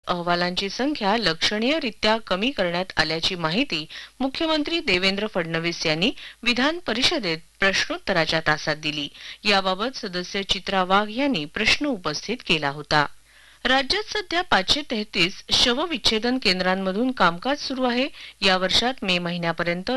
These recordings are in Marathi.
अहवालांची संख्या लक्षणीयरित्या कमी करण्यात आल्याची माहिती मुख्यमंत्री देवेंद्र फडणवीस यांनी विधान परिषदेत प्रश्नोत्तराच्या तासात दिली। याबाबत सदस्य चित्रा वाघ यांनी प्रश्न उपस्थित केला होता। राज्यात सध्या 533 शवविच्छेदन केंद्रांमधून कामकाज सुरू आहे। या वर्षात मे महिन्यापर्यंत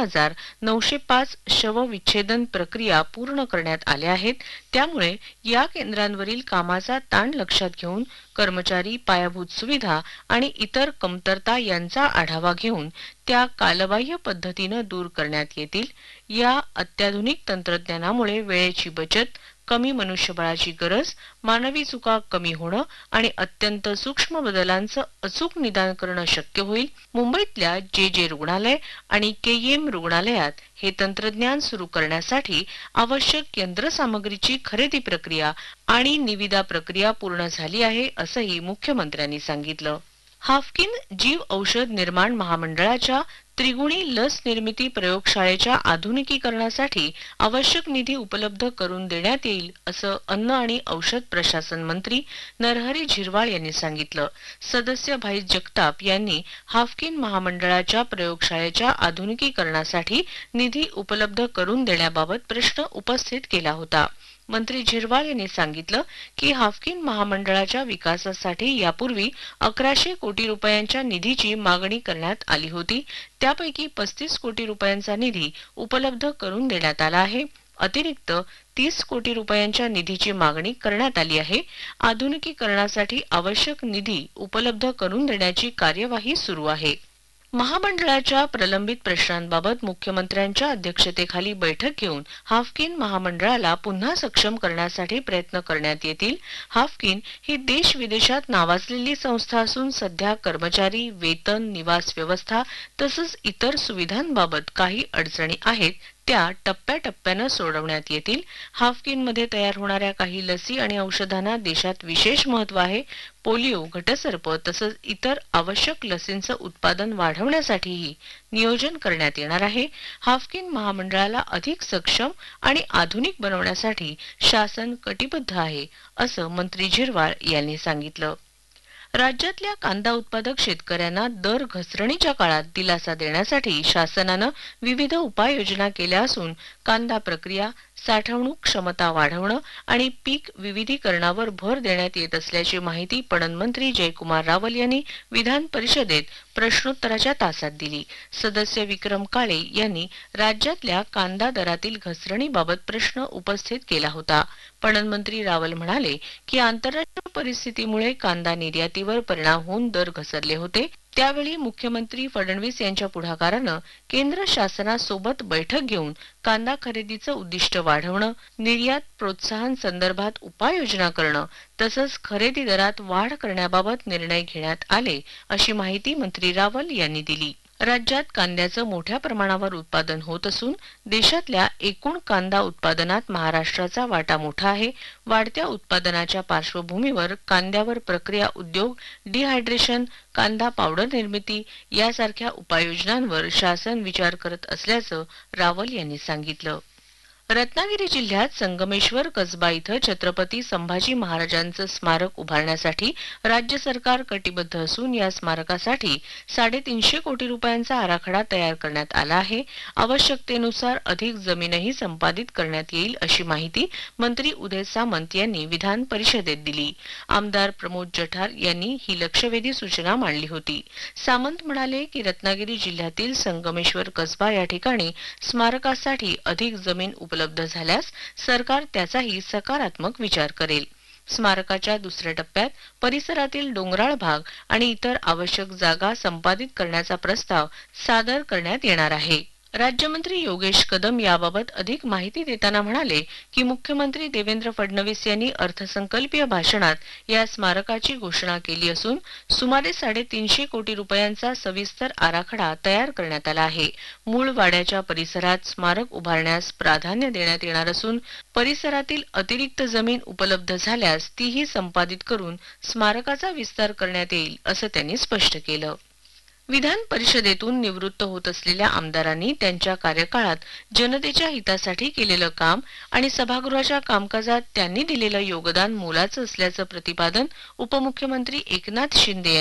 10,905 शवविच्छेदन प्रक्रिया पूर्ण करण्यात आल्या आहेत। त्यामुळे या केंद्रांवरील कामाचा ताण लक्षात घेऊन कर्मचारी, पायाभूत सुविधा आणि इतर कमतरता यांचा आढावा घेऊन त्या कालबाह्य पद्धतीने दूर करण्यात येतील। या अत्याधुनिक तंत्रज्ञानामुळे वेळेची बचत, कमी मनुष्यबळाची गरज, मानवी चुका कमी होणं आणि अत्यंत सूक्ष्म बदलांचं अचूक निदान करणं शक्य होईल। मुंबईतल्या जे रुग्णालय आणि केईएम रुग्णालयात हे तंत्रज्ञान सुरू करण्यासाठी आवश्यक यंत्रसामग्रीची खरेदी प्रक्रिया आणि निविदा प्रक्रिया पूर्ण झाली आहे, असंही मुख्यमंत्र्यांनी सांगितलं। हाफकिन जीव औषध निर्माण महामंडळाच्या त्रिगुणी लस निर्मिती प्रयोगशाळेच्या आधुनिकीकरणासाठी आवश्यक निधी उपलब्ध करून देण्यात येईल, असं अन्न आणि औषध प्रशासन मंत्री नरहरी झिरवाळ यांनी सांगितलं। सदस्य भाई जगताप यांनी हाफकिन महामंडळाच्या प्रयोगशाळेच्या आधुनिकीकरणासाठी निधी उपलब्ध करून देण्याबाबत प्रश्न उपस्थित केला होता। मंत्री झिरवाळ यांनी सांगितलं की हाफकिन महामंडळाच्या विकासासाठी यापूर्वी 1100 कोटी रुपयांच्या निधीची मागणी करण्यात आली होती। त्यापैकी 35 कोटी रुपयांचा निधी उपलब्ध करून देण्यात आला आहे। अतिरिक्त 30 कोटी रुपयांच्या निधीची मागणी करण्यात आली आहे। आधुनिकीकरणासाठी आवश्यक निधी उपलब्ध करून देण्याची कार्यवाही सुरू आहे। महामंडळाच्या प्रलंबित प्रश्नांबाबत मुख्यमंत्र्यांच्या अध्यक्षतेखाली बैठक घेऊन हाफकिन महामंडळाला पुन्हा सक्षम करण्यासाठी प्रयत्न करण्यात येतील। हाफकिन ही देश-विदेशात नावाजलेली संस्था असून सध्या कर्मचारी, वेतन, निवास व्यवस्था तसंच इतर सुविधांबाबत काही अडचणी आहेत त्या टप्प्याटप्प्याने सोडवण्यात येतील। हाफकिनमध्ये तयार होणाऱ्या काही लसी आणि औषधांना देशात विशेष महत्त्व आहे। पोलिओ, घटसर्प तसंच इतर आवश्यक लसींचं उत्पादन वाढवण्यासाठीही नियोजन करण्यात येणार आहे। हाफकिन महामंडळाला अधिक सक्षम आणि आधुनिक बनवण्यासाठी शासन कटिबद्ध आहे, असं मंत्री झिरवाळ यांनी सांगितलं। राज्यातल्या कांदा उत्पादक शेतकऱ्यांना दर घसरणीच्या काळात दिलासा देण्यासाठी शासनानं विविध उपाययोजना केल्या असून कांदा प्रक्रिया, साठवणूक क्षमता वाढवणं आणि पीक विविधीकरणावर भर देण्यात येत असल्याची माहिती पणन मंत्री जयकुमार रावल यांनी विधान परिषदेत प्रश्नोत्तराच्या तासात दिली। सदस्य विक्रम काळे यांनी राज्यातल्या कांदा दरातील घसरणीबाबत प्रश्न उपस्थित केला होता। पणन मंत्री रावल म्हणाले की आंतरराष्ट्रीय परिस्थितीमुळे कांदा निर्यातीवर परिणाम होऊन दर घसरले होते। त्यावेळी मुख्यमंत्री फडणवीस यांच्या पुढाकारानं केंद्र शासनासोबत बैठक घेऊन कांदा खरेदीचं उद्दिष्ट वाढवणं, निर्यात प्रोत्साहन संदर्भात उपाययोजना करणं तसंच खरेदी दरात वाढ करण्याबाबत निर्णय घेण्यात आले, अशी माहिती मंत्री रावल यांनी दिली। राज्यात कांद्याचं मोठ्या प्रमाणावर उत्पादन होत असून देशातल्या एकूण कांदा उत्पादनात महाराष्ट्राचा वाटा मोठा आहे। वाढत्या उत्पादनाच्या पार्श्वभूमीवर कांद्यावर प्रक्रिया उद्योग, डिहायड्रेशन, कांदा पावडर निर्मिती यासारख्या उपाययोजनांवर शासन विचार करत असल्याचं रावल यांनी सांगितलं। रत्नागिरी जिल्ह्यात संगमेश्वर कसबा इथं छत्रपती संभाजी महाराजांचं स्मारक उभारण्यासाठी राज्य सरकार कटिबद्ध असून या स्मारकासाठी 350 कोटी रुपयांचा आराखडा तयार करण्यात आला आहे। आवश्यकतेनुसार अधिक जमीनही संपादित करण्यात येईल, अशी माहिती मंत्री उदय सामंत यांनी विधान परिषदेत दिली। आमदार प्रमोद जठार यांनी ही लक्षवेधी सूचना मांडली होती। सामंत म्हणाले की रत्नागिरी जिल्ह्यातील संगमेश्वर कसबा या ठिकाणी स्मारकासाठी अधिक जमीन उपलब्ध झाल्यास सरकार त्याचाही सकारात्मक विचार करेल। स्मारकाच्या दुसऱ्या टप्प्यात परिसरातील डोंगराळ भाग आणि इतर आवश्यक जागा संपादित करण्याचा प्रस्ताव सादर करण्यात येणार आहे। राज्यमंत्री योगेश कदम याबाबत अधिक माहिती देताना म्हणाले की मुख्यमंत्री देवेंद्र फडणवीस यांनी अर्थसंकल्पीय भाषणात या स्मारकाची घोषणा केली असून सुमारे 350 कोटी रुपयांचा सविस्तर आराखडा तयार करण्यात आला आहे। मूळ वाड्याच्या परिसरात स्मारक उभारण्यास प्राधान्य देण्यात येणार असून परिसरातील अतिरिक्त जमीन उपलब्ध झाल्यास तीही संपादित करून स्मारकाचा विस्तार करण्यात येईल, असं त्यांनी स्पष्ट केलं। विधान परिषदेतून निवृत्त होत असलेल्या आमदारांनी त्यांच्या कार्यकाळात जनतेच्या हितासाठी केलेलं काम आणि सभागृहाच्या कामकाजात त्यांनी दिलेलं योगदान मोलाचं असल्याचं प्रतिपादन उपमुख्यमंत्री एकनाथ शिंदे